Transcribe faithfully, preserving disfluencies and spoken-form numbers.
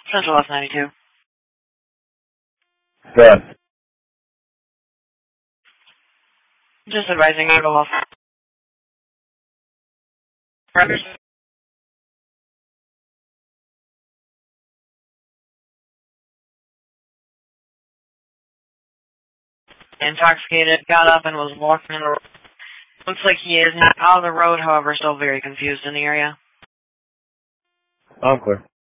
Central West ninety-two. Yes. Just advising alcohol. Records. Intoxicated, got up and was walking in the road. Looks like he is not out of the road, however, still very confused in the area. I'm clear.